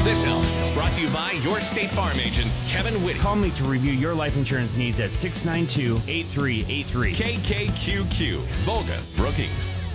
This element is brought to you by your State Farm agent, Kevin Whitty. Call me to review your life insurance needs at 692-8383. KKQQ, Volga, Brookings.